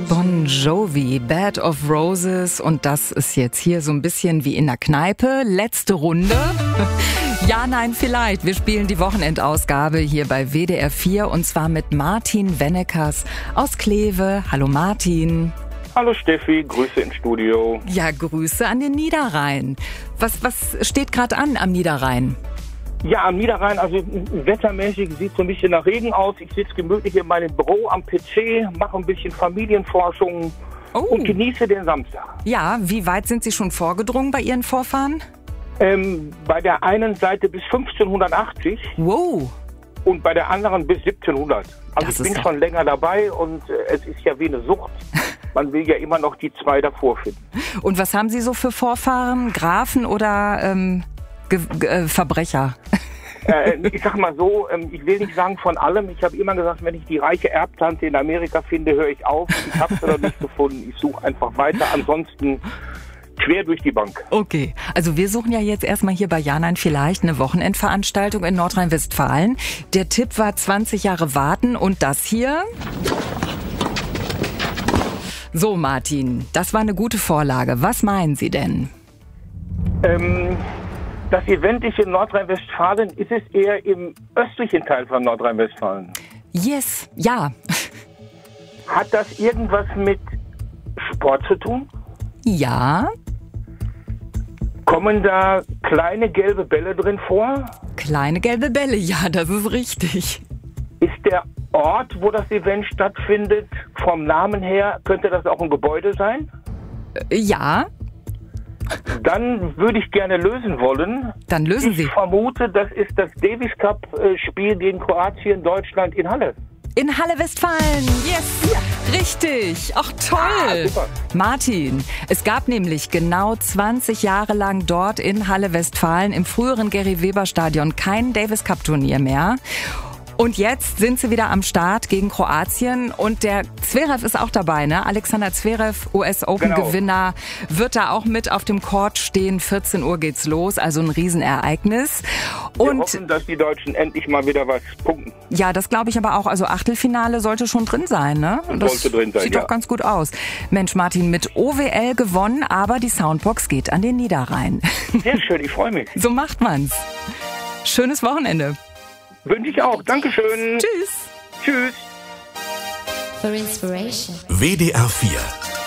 Bon Jovi, Bed of Roses, und das ist jetzt hier so ein bisschen wie in der Kneipe. Letzte Runde. Ja, nein, vielleicht. Wir spielen die Wochenendausgabe hier bei WDR 4 und zwar mit Martin Wennekers aus Kleve. Hallo Martin. Hallo Steffi, Grüße ins Studio. Ja, Grüße an den Niederrhein. Was steht gerade an am Niederrhein? Ja, am Niederrhein, also wettermäßig sieht so ein bisschen nach Regen aus. Ich sitze gemütlich in meinem Büro am PC, mache ein bisschen Familienforschung und genieße den Samstag. Ja, wie weit sind Sie schon vorgedrungen bei Ihren Vorfahren? Bei der einen Seite bis 1580. Wow. Und bei der anderen bis 1700. Also Das ich bin ist schon länger dabei und es ist ja wie eine Sucht. Man will ja immer noch die zwei davor finden. Und was haben Sie so für Vorfahren? Grafen oder Verbrecher? Ich sag mal so, ich will nicht sagen von allem. Ich habe immer gesagt, wenn ich die reiche Erbtante in Amerika finde, höre ich auf. Ich habe es noch nicht gefunden. Ich suche einfach weiter. Ansonsten quer durch die Bank. Okay, also wir suchen ja jetzt erstmal hier bei Ja, nein, vielleicht eine Wochenendveranstaltung in Nordrhein-Westfalen. Der Tipp war 20 Jahre warten und das hier... So Martin, das war eine gute Vorlage. Was meinen Sie denn? Das Event ist in Nordrhein-Westfalen. Ist es eher im östlichen Teil von Nordrhein-Westfalen? Yes, ja. Hat das irgendwas mit Sport zu tun? Ja. Kommen da kleine gelbe Bälle drin vor? Kleine gelbe Bälle, ja, das ist richtig. Ist der Ort, wo das Event stattfindet, vom Namen her, könnte das auch ein Gebäude sein? Ja. Dann würde ich gerne lösen wollen. Dann lösen Sie. Ich vermute, das ist das Davis Cup Spiel gegen Kroatien, Deutschland in Halle. In Halle Westfalen, yes, ja. Richtig, ach toll. Super. Martin, es gab nämlich genau 20 Jahre lang dort in Halle Westfalen im früheren Gary-Weber-Stadion kein Davis Cup Turnier mehr. Und jetzt sind sie wieder am Start gegen Kroatien und der Zverev ist auch dabei, ne? Alexander Zverev, US-Open-Gewinner, wird da auch mit auf dem Court stehen. 14 Uhr geht's los, also ein Riesenereignis. Wir hoffen, dass die Deutschen endlich mal wieder was punkten. Ja, das glaube ich aber auch. Also Achtelfinale sollte schon drin sein, ne? Das sollte drin sein, sieht ja. doch ganz gut aus. Mensch, Martin, mit OWL gewonnen, aber die Soundbox geht an den Niederrhein. Sehr schön, ich freue mich. So macht man's. Schönes Wochenende. Wünsche ich auch. Dankeschön. Tschüss. Tschüss. For inspiration. WDR 4